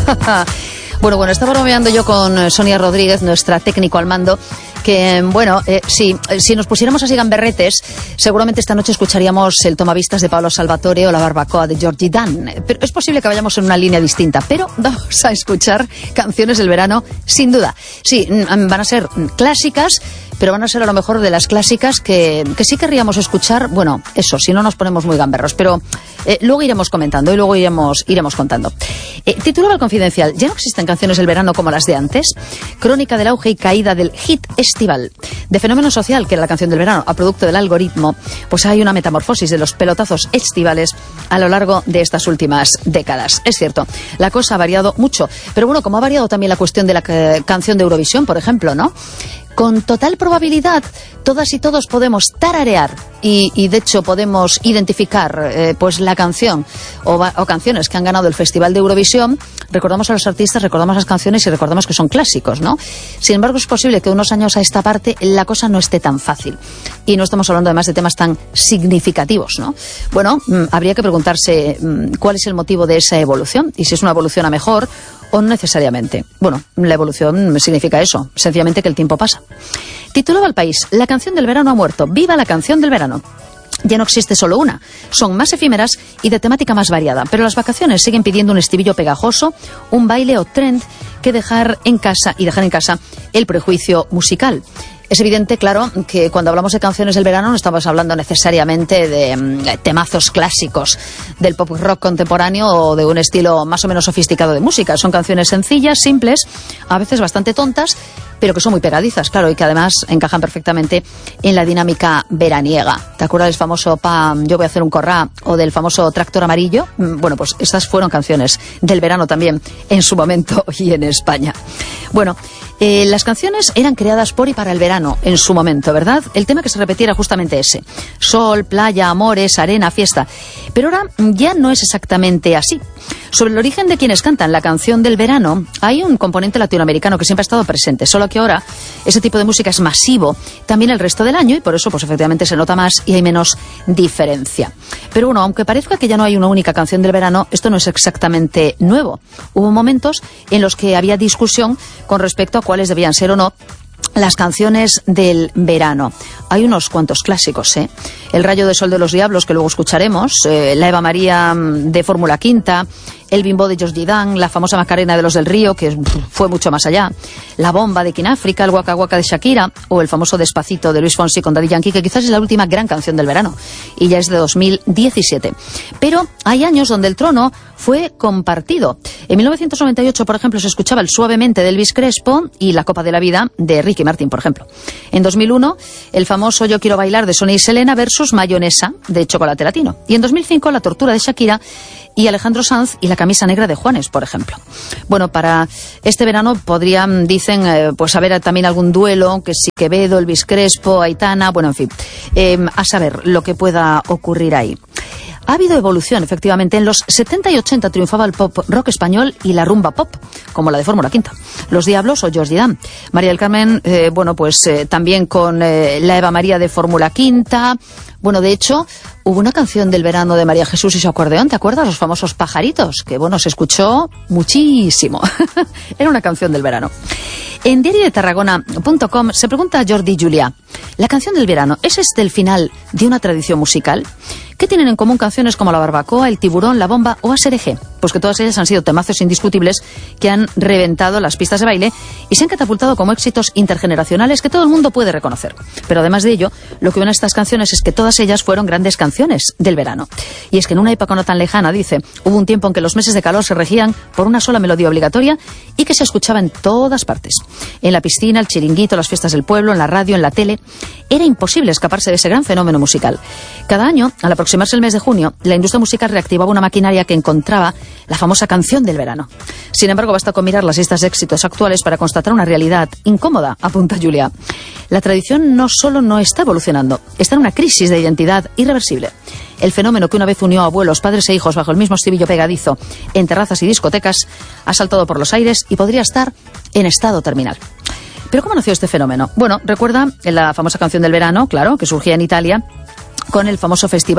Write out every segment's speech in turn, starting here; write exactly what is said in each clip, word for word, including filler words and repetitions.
Bueno, bueno, estaba bromeando yo con Sonia Rodríguez, nuestra técnico al mando, que, bueno, eh, sí, si nos pusiéramos así gamberretes, seguramente esta noche escucharíamos el Tomavistas de Pablo Salvatore o la Barbacoa de Georgie Dan. Pero es posible que vayamos en una línea distinta, pero vamos a escuchar canciones del verano, sin duda. Sí, van a ser clásicas, pero van a ser a lo mejor de las clásicas que, que sí querríamos escuchar. Bueno, eso, si no nos ponemos muy gamberros, pero eh, luego iremos comentando y luego iremos, iremos contando. Eh, titulaba el Confidencial: ¿ya no existen canciones del verano como las de antes? Crónica del auge y caída del hit estival. De Fenómeno Social, que era la canción del verano, a producto del algoritmo, pues hay una metamorfosis de los pelotazos estivales a lo largo de estas últimas décadas. Es cierto, la cosa ha variado mucho, pero bueno, como ha variado también la cuestión de la eh, canción de Eurovisión, por ejemplo, ¿no? Con total probabilidad, todas y todos podemos tararear y, y de hecho podemos identificar eh, pues la canción o, o canciones que han ganado el Festival de Eurovisión. Recordamos a los artistas, recordamos las canciones y recordamos que son clásicos, ¿no? Sin embargo, es posible que unos años a esta parte la cosa no esté tan fácil. Y no estamos hablando además de temas tan significativos, ¿no? Bueno, mmm, habría que preguntarse mmm, cuál es el motivo de esa evolución y si es una evolución a mejor o no necesariamente. Bueno, la evolución significa eso, sencillamente que el tiempo pasa. Titulaba El País: la canción del verano ha muerto. ¡Viva la canción del verano! Ya no existe solo una, son más efímeras y de temática más variada, pero las vacaciones siguen pidiendo un estribillo pegajoso, un baile o trend que dejar en casa y dejar en casa el prejuicio musical. Es evidente, claro, que cuando hablamos de canciones del verano no estamos hablando necesariamente de, de temazos clásicos del pop rock contemporáneo o de un estilo más o menos sofisticado de música. Son canciones sencillas, simples, a veces bastante tontas, pero que son muy pegadizas, claro, y que además encajan perfectamente en la dinámica veraniega. ¿Te acuerdas del famoso Pam, yo voy a hacer un corrá, o del famoso Tractor Amarillo? Bueno, pues estas fueron canciones del verano también en su momento y en España. Bueno, eh, las canciones eran creadas por y para el verano en su momento, ¿verdad? El tema que se repetía era justamente ese: sol, playa, amores, arena, fiesta. Pero ahora ya no es exactamente así. Sobre el origen de quienes cantan la canción del verano, hay un componente latinoamericano que siempre ha estado presente, solo que ahora ese tipo de música es masivo también el resto del año y por eso pues efectivamente se nota más y hay menos diferencia. Pero bueno, aunque parezca que ya no hay una única canción del verano, esto no es exactamente nuevo. Hubo momentos en los que había discusión con respecto a cuáles debían ser o no las canciones del verano. Hay unos cuantos clásicos, ¿eh? El Rayo de Sol de los Diablos, que luego escucharemos, eh, la Eva María de Fórmula Quinta, el Bimbo de Georgie Dan, la famosa Macarena de los del Río, que fue mucho más allá, la Bomba de Kináfrica, el Waka Waka de Shakira, o el famoso Despacito de Luis Fonsi con Daddy Yankee, que quizás es la última gran canción del verano, y ya es de dos mil diecisiete. Pero hay años donde el trono fue compartido. En mil novecientos noventa y ocho, por ejemplo, se escuchaba el Suavemente de Elvis Crespo y la Copa de la Vida de Ricky Martin, por ejemplo. En dos mil uno, el famoso Yo Quiero Bailar de Sonia y Selena versus Mayonesa de Chocolate Latino. Y en dos mil cinco, La Tortura de Shakira y Alejandro Sanz y La Camisa Negra de Juanes, por ejemplo. Bueno, para este verano podrían, dicen, eh, pues haber también algún duelo, que si Quevedo, Elvis Crespo, Aitana, bueno, en fin, eh, a saber lo que pueda ocurrir ahí. Ha habido evolución, efectivamente. En los setenta y ochenta triunfaba el pop rock español y la rumba pop, como la de Fórmula Quinta, Los Diablos o Georgie Dan. María del Carmen, eh, bueno, pues eh, también con eh, la Eva María de Fórmula Quinta. Bueno, de hecho, hubo una canción del verano de María Jesús y su acordeón, ¿te acuerdas? Los famosos Pajaritos, que bueno, se escuchó muchísimo. Era una canción del verano. En diario de tarragona punto com se pregunta a Jordi Julià: ¿la canción del verano es este el final de una tradición musical? ¿Qué tienen en común canciones como La Barbacoa, El Tiburón, La Bomba o Asereje? Pues que todas ellas han sido temazos indiscutibles que han reventado las pistas de baile y se han catapultado como éxitos intergeneracionales que todo el mundo puede reconocer. Pero además de ello, lo que une a estas canciones es que todas ellas fueron grandes canciones del verano. Y es que en una época no tan lejana, dice, hubo un tiempo en que los meses de calor se regían por una sola melodía obligatoria y que se escuchaba en todas partes. En la piscina, el chiringuito, las fiestas del pueblo, en la radio, en la tele. Era imposible escaparse de ese gran fenómeno musical. Cada año, al aproximarse el mes de junio, la industria musical reactivaba una maquinaria que encontraba la famosa canción del verano. Sin embargo, basta con mirar las listas de éxitos actuales para constatar una realidad incómoda, apunta Julià. La tradición no solo no está evolucionando, está en una crisis de identidad irreversible. El fenómeno que una vez unió a abuelos, padres e hijos bajo el mismo estribillo pegadizo en terrazas y discotecas ha saltado por los aires y podría estar en estado terminal. ¿Pero cómo nació este fenómeno? Bueno, recuerda la famosa canción del verano, claro, que surgía en Italia con el famoso festival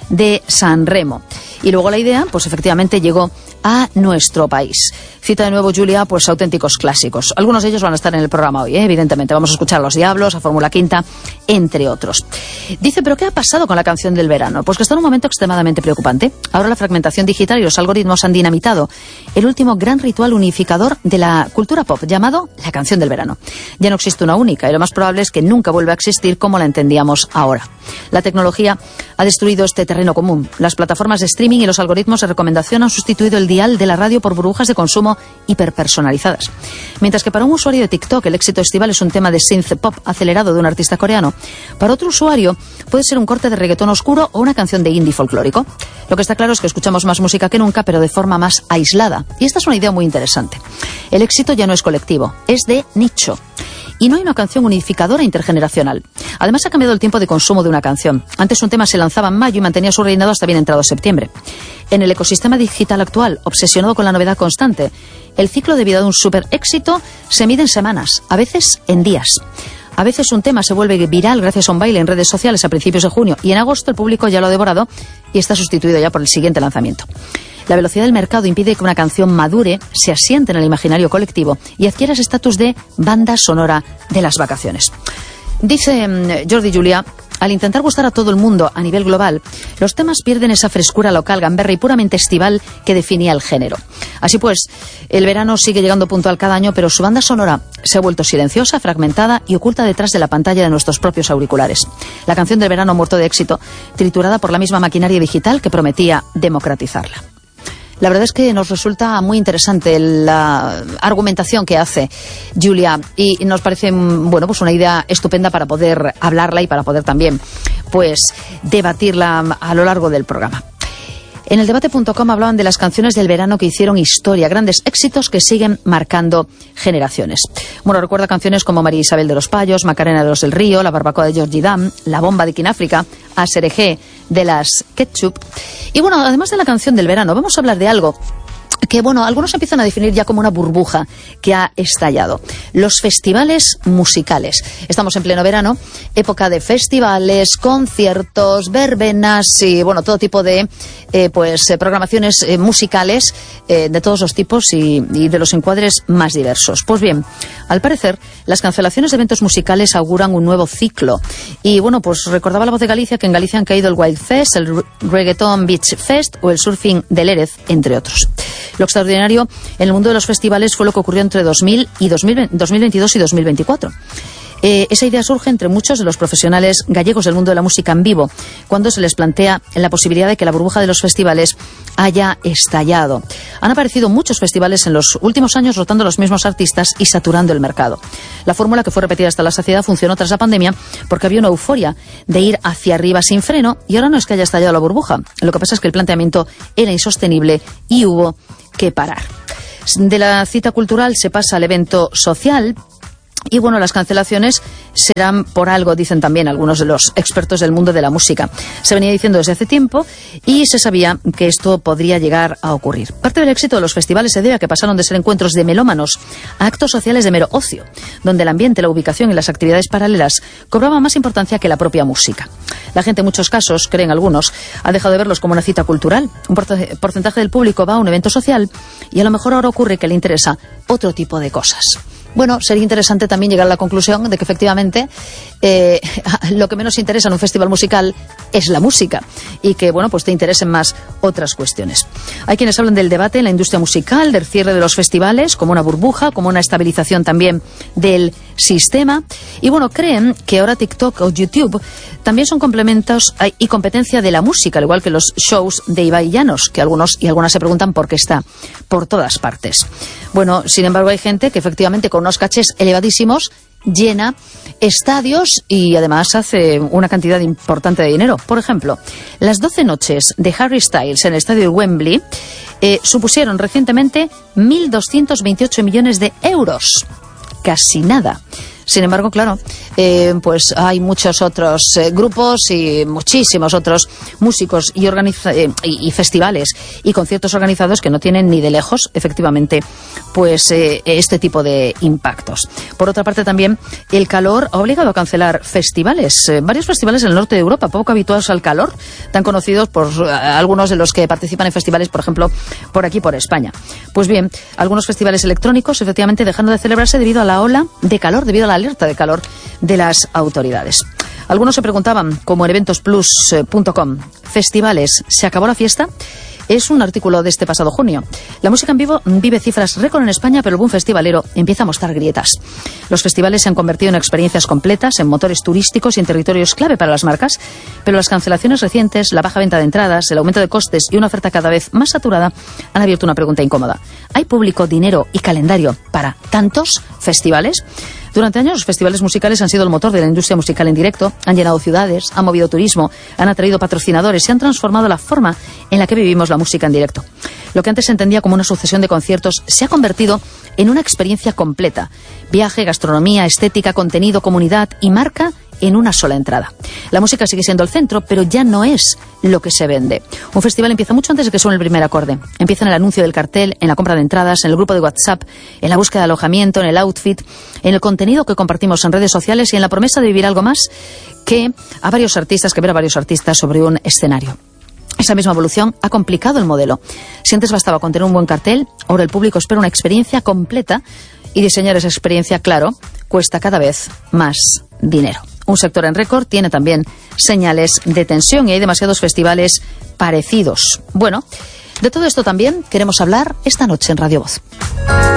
de San Remo. Y luego la idea, pues efectivamente llegó a nuestro país. Cita de nuevo, Julia, pues auténticos clásicos. Algunos de ellos van a estar en el programa hoy, ¿eh? Evidentemente. Vamos a escuchar a Los Diablos, a Fórmula Quinta, entre otros. Dice, ¿pero qué ha pasado con la canción del verano? Pues que está en un momento extremadamente preocupante. Ahora la fragmentación digital y los algoritmos han dinamitado el último gran ritual unificador de la cultura pop, llamado la canción del verano. Ya no existe una única, y lo más probable es que nunca vuelva a existir como la entendíamos ahora. La tecnología ha destruido este terreno común. Las plataformas de streaming y los algoritmos de recomendación han sustituido el dial de la radio por burbujas de consumo hiperpersonalizadas. Mientras que para un usuario de TikTok el éxito estival es un tema de synth pop acelerado de un artista coreano, para otro usuario puede ser un corte de reggaetón oscuro o una canción de indie folclórico. Lo que está claro es que escuchamos más música que nunca, pero de forma más aislada. Y esta es una idea muy interesante. El éxito ya no es colectivo, es de nicho. Y no hay una canción unificadora intergeneracional. Además, ha cambiado el tiempo de consumo de una canción. Antes un tema se lanzaba en mayo y mantenía su reinado hasta bien entrado septiembre. En el ecosistema digital actual, obsesionado con la novedad constante, el ciclo de vida de un super éxito se mide en semanas, a veces en días. A veces un tema se vuelve viral gracias a un baile en redes sociales a principios de junio y en agosto el público ya lo ha devorado y está sustituido ya por el siguiente lanzamiento. La velocidad del mercado impide que una canción madure, se asiente en el imaginario colectivo y adquiera ese estatus de banda sonora de las vacaciones. Dice Jordi Julia, al intentar gustar a todo el mundo a nivel global, los temas pierden esa frescura local, gamberra y puramente estival que definía el género. Así pues, el verano sigue llegando puntual cada año, pero su banda sonora se ha vuelto silenciosa, fragmentada y oculta detrás de la pantalla de nuestros propios auriculares. La canción del verano ha muerto de éxito, triturada por la misma maquinaria digital que prometía democratizarla. La verdad es que nos resulta muy interesante la argumentación que hace Julia y nos parece, bueno, pues una idea estupenda para poder hablarla y para poder también, pues, debatirla a lo largo del programa. En el debate punto com hablaban de las canciones del verano que hicieron historia, grandes éxitos que siguen marcando generaciones. Bueno, recuerda canciones como María Isabel de los Payos, Macarena de los del Río, La Barbacoa de Georgie Dan, La Bomba de Kináfrica, Aserejé de las Ketchup. Y bueno, además de la canción del verano, vamos a hablar de algo que, bueno, algunos empiezan a definir ya como una burbuja que ha estallado. Los festivales musicales. Estamos en pleno verano, época de festivales, conciertos, verbenas y, bueno, todo tipo de eh, pues eh, programaciones eh, musicales eh, de todos los tipos y, y de los encuadres más diversos. Pues bien, al parecer, las cancelaciones de eventos musicales auguran un nuevo ciclo. Y, bueno, pues recordaba La Voz de Galicia que en Galicia han caído el Wild Fest, el Reggaeton Beach Fest o el Surfing del Erez, entre otros. Lo extraordinario en el mundo de los festivales fue lo que ocurrió entre dos mil y dos mil veintidós y dos mil veinticuatro. Eh, esa idea surge entre muchos de los profesionales gallegos del mundo de la música en vivo, cuando se les plantea la posibilidad de que la burbuja de los festivales haya estallado. Han aparecido muchos festivales en los últimos años rotando los mismos artistas y saturando el mercado. La fórmula, que fue repetida hasta la saciedad, funcionó tras la pandemia porque había una euforia de ir hacia arriba sin freno y ahora no es que haya estallado la burbuja. Lo que pasa es que el planteamiento era insostenible y hubo que parar. De la cita cultural se pasa al evento social. Y bueno, las cancelaciones serán por algo, dicen también algunos de los expertos del mundo de la música. Se venía diciendo desde hace tiempo y se sabía que esto podría llegar a ocurrir. Parte del éxito de los festivales se debe a que pasaron de ser encuentros de melómanos a actos sociales de mero ocio, donde el ambiente, la ubicación y las actividades paralelas cobraban más importancia que la propia música. La gente en muchos casos, creen algunos, ha dejado de verlos como una cita cultural. Un porcentaje del público va a un evento social y a lo mejor ahora ocurre que le interesa otro tipo de cosas. Bueno, sería interesante también llegar a la conclusión de que efectivamente eh, lo que menos interesa en un festival musical es la música y que, bueno, pues te interesen más otras cuestiones. Hay quienes hablan del debate en la industria musical, del cierre de los festivales como una burbuja, como una estabilización también del sistema y, bueno, creen que ahora TikTok o YouTube también son complementos y competencia de la música, al igual que los shows de Ibai Llanos, que algunos y algunas se preguntan por qué está por todas partes. Bueno, sin embargo, hay gente que efectivamente con unos cachés elevadísimos llena estadios y además hace una cantidad importante de dinero. Por ejemplo, las doce noches de Harry Styles en el estadio de Wembley eh, supusieron recientemente mil doscientos veintiocho millones de euros. Casi nada. Sin embargo, claro, eh, pues hay muchos otros eh, grupos y muchísimos otros músicos y, organiza eh, y, y festivales y conciertos organizados que no tienen ni de lejos, efectivamente, pues eh, este tipo de impactos. Por otra parte, también el calor ha obligado a cancelar festivales. Eh, varios festivales en el norte de Europa, poco habituados al calor, tan conocidos por uh, algunos de los que participan en festivales, por ejemplo, por aquí, por España. Pues bien, algunos festivales electrónicos, efectivamente, dejando de celebrarse debido a la ola de calor, debido a la alerta de calor de las autoridades. Algunos se preguntaban, como en eventos plus punto com, ¿festivales? ¿Se acabó la fiesta? Es un artículo de este pasado junio. La música en vivo vive cifras récord en España, pero el boom festivalero empieza a mostrar grietas. Los festivales se han convertido en experiencias completas, en motores turísticos y en territorios clave para las marcas, pero las cancelaciones recientes, la baja venta de entradas, el aumento de costes y una oferta cada vez más saturada han abierto una pregunta incómoda. ¿Hay público, dinero y calendario para tantos festivales? Durante años los festivales musicales han sido el motor de la industria musical en directo, han llenado ciudades, han movido turismo, han atraído patrocinadores y han transformado la forma en la que vivimos la música en directo. Lo que antes se entendía como una sucesión de conciertos se ha convertido en una experiencia completa. Viaje, gastronomía, estética, contenido, comunidad y marca en una sola entrada. La música sigue siendo el centro, pero ya no es lo que se vende. Un festival empieza mucho antes de que suene el primer acorde. Empieza en el anuncio del cartel, en la compra de entradas, en el grupo de WhatsApp, en la búsqueda de alojamiento, en el outfit, en el contenido que compartimos en redes sociales y en la promesa de vivir algo más que a varios artistas, que ver a varios artistas sobre un escenario. Esa misma evolución ha complicado el modelo. Si antes bastaba con tener un buen cartel, ahora el público espera una experiencia completa y diseñar esa experiencia, claro, cuesta cada vez más dinero. Un sector en récord tiene también señales de tensión y hay demasiados festivales parecidos. Bueno, de todo esto también queremos hablar esta noche en Radio Voz.